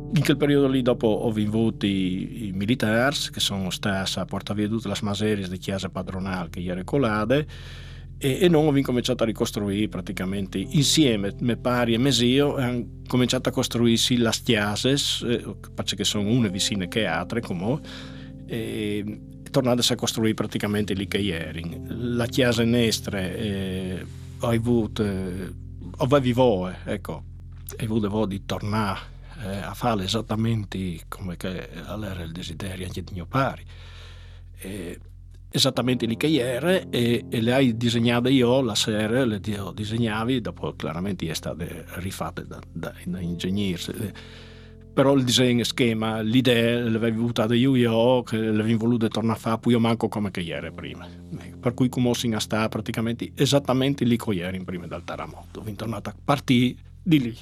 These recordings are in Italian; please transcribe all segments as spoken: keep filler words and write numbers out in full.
In quel periodo lì dopo ho vinto i, i militari che sono stati a portare via tutte le maserie di chiesa padronale che ieri colade e, e noi ho cominciato a ricostruire praticamente insieme, me pari e mesio, hanno cominciato a costruirsi le chiese, eh, che sono une vicine che altre, come, e tornate a costruire praticamente lì che ieri. La chiesa nestre eh, ho avuto, eh, ho vivo, ecco, ho avuto di tornare Eh, a fare esattamente come che era il desiderio anche di mio pari, eh, esattamente lì che ieri, e, e le hai disegnate io la serie, le ho disegnavi, dopo chiaramente è state rifatte da, da, da ingegneri, eh, però il disegno, schema, l'idea l'avevo avuta io io che l'avevo voluto tornare a fare poi io manco come che ieri prima, per cui come si sta praticamente esattamente lì che ieri prima dal terremoto, sono tornato a partire di lì.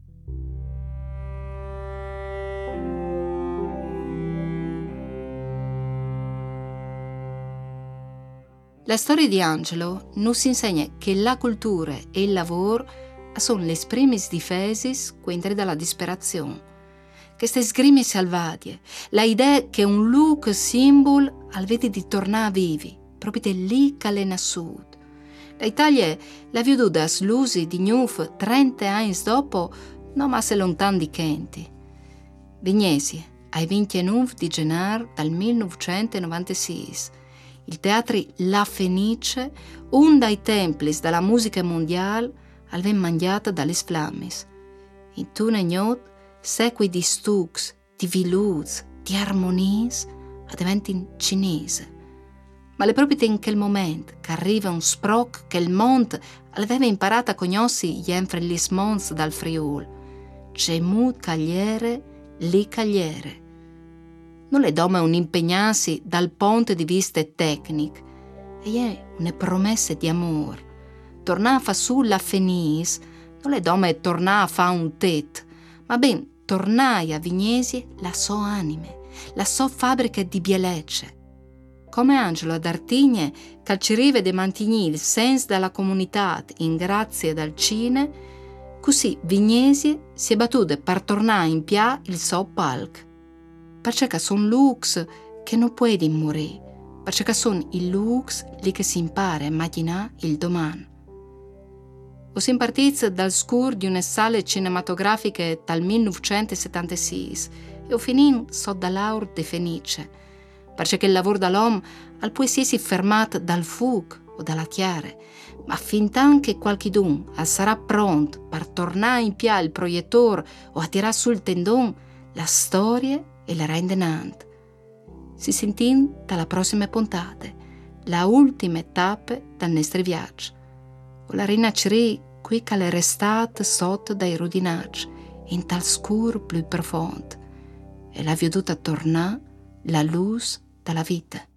La storia di Angelo ci insegna che la cultura e il lavoro sono le prime difese contro la disperazione. Queste sgrime selvagge, la idea che un look simbolo al vede di tornare vivi, proprio di lì che è nasciuto. L'Italia l'ha veduta slusi di Gnuf trenta anni dopo, non ma se lontano di Kenti. Vignesi, ai ventinove di gennaio del millenovecentonovantasei, il teatro La Fenice, un dei templi della musica mondiale, aveva mangiato dalle flammes. In tutta ignot, sequi di stucs, di viluz, di armonies, diventano cinese. Ma è proprio in quel momento che arriva un sproc che il mondo aveva imparato a conoscere gli enfrellismons dal Friuli. C'è mut cagliere, lì cagliere. Non le dome un impegnarsi dal punto di vista tecnico, e è una promessa di amore. Tornare a fare su la Fenice non le dome tornare a fare un tet, ma ben tornare a Vignesi la sua anima, la sua fabbrica di bielecce. Come Angelo d'Artigne, che ci rive di mantenere il senso della comunità in grazie dal cine, così Vignesi si è battuto per tornare in pia il suo palco. Perché sono lux che non puoi morire, perché sono i lux lì che si impara a immaginare il domani. Ho siamo partiti dal scuro di una sala cinematografica dal millenovecentosettantasei e ho finito sotto l'aur de Fenice, perché il lavoro dell'uomo al può essersi fermato dal fuoco o dalla chiara, ma fintanto qualcuno sarà pronto per tornare in pia il proiettore o a tirare sul tendone, la storia e la rende nant. Si sentin dalla prossima puntata, la ultima tappa del nostro viaggio. O la rinascerì qui che è restata sotto dai rudinaggi, in tal scuro più profondo, e l'ha veduta tornare la luce della vita.